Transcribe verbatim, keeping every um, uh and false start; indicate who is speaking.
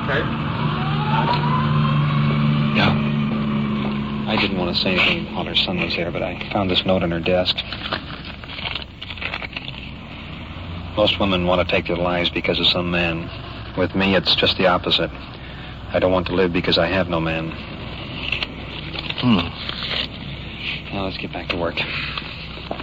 Speaker 1: okay?
Speaker 2: Yeah. I didn't want to say anything while her son was there, but I found this note on her desk. Most women want to take their lives because of some man. With me, it's just the opposite. I don't want to live because I have no man.
Speaker 3: Hmm.
Speaker 2: Now, let's get back to work.